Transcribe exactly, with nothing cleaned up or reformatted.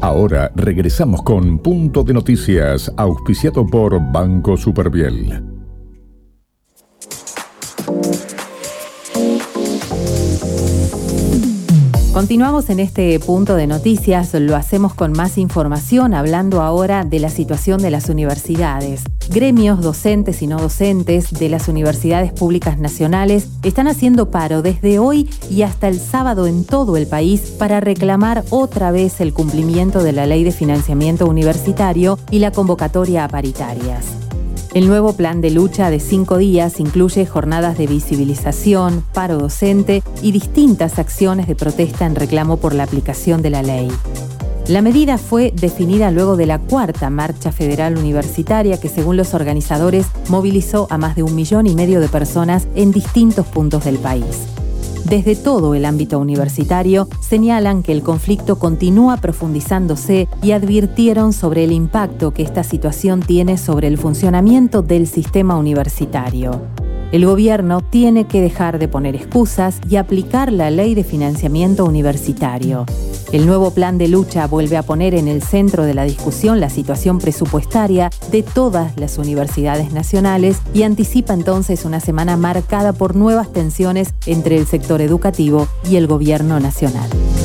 Ahora regresamos con Punto de Noticias, auspiciado por Banco Superviel. Continuamos en este punto de noticias, lo hacemos con más información, hablando ahora de la situación de las universidades. Gremios docentes y no docentes de las universidades públicas nacionales están haciendo paro desde hoy y hasta el sábado en todo el país para reclamar otra vez el cumplimiento de la Ley de Financiamiento Universitario y la convocatoria a paritarias. El nuevo plan de lucha de cinco días incluye jornadas de visibilización, paro docente y distintas acciones de protesta en reclamo por la aplicación de la ley. La medida fue definida luego de la cuarta marcha federal universitaria que, según los organizadores, movilizó a más de un millón y medio de personas en distintos puntos del país. Desde todo el ámbito universitario señalan que el conflicto continúa profundizándose y advirtieron sobre el impacto que esta situación tiene sobre el funcionamiento del sistema universitario. El gobierno tiene que dejar de poner excusas y aplicar la Ley de Financiamiento Universitario. El nuevo plan de lucha vuelve a poner en el centro de la discusión la situación presupuestaria de todas las universidades nacionales y anticipa entonces una semana marcada por nuevas tensiones entre el sector educativo y el gobierno nacional.